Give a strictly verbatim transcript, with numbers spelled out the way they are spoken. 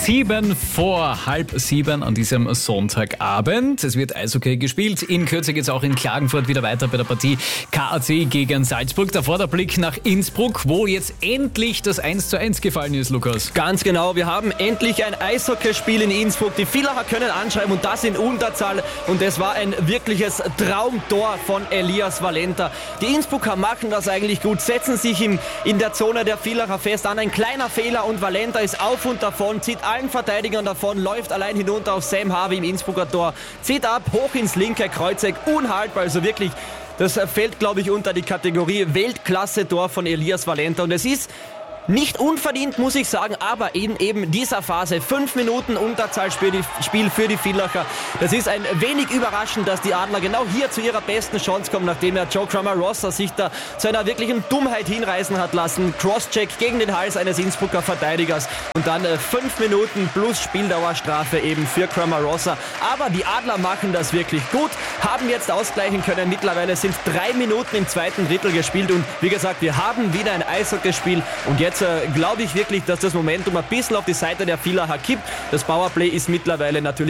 Sieben vor halb sieben an diesem Sonntagabend. Es wird Eishockey gespielt. In Kürze geht es auch in Klagenfurt wieder weiter bei der Partie K A C gegen Salzburg. Davor der Blick nach Innsbruck, wo jetzt endlich das eins zu eins gefallen ist, Lukas. Ganz genau, wir haben endlich ein Eishockeyspiel in Innsbruck. Die Villacher können anschreiben und das in Unterzahl. Und es war ein wirkliches Traumtor von Elias Valenta. Die Innsbrucker machen das eigentlich gut, setzen sich im, in der Zone der Villacher fest an. Ein kleiner Fehler und Valenta ist auf und davon, zieht allen Verteidigern davon, läuft allein hinunter auf Sam Harvey im Innsbrucker Tor, zieht ab, hoch ins linke Kreuzeck, unhaltbar, also wirklich, das fällt, glaube ich, unter die Kategorie Weltklasse-Tor von Elias Valenta und es ist nicht unverdient, muss ich sagen, aber in eben dieser Phase, fünf Minuten Unterzahlspiel für die Villacher. Das ist ein wenig überraschend, dass die Adler genau hier zu ihrer besten Chance kommen, nachdem ja Joe Cramarossa sich da zu einer wirklichen Dummheit hinreißen hat lassen. Crosscheck gegen den Hals eines Innsbrucker Verteidigers und dann äh, fünf Minuten plus Spieldauerstrafe eben für Cramarossa. Aber die Adler machen das wirklich gut, haben jetzt ausgleichen können. Mittlerweile sind drei Minuten im zweiten Drittel gespielt und wie gesagt, wir haben wieder ein Eishockeyspiel und jetzt Jetzt äh, glaube ich wirklich, dass das Momentum ein bisschen auf die Seite der Villacher kippt. Das Powerplay ist mittlerweile natürlich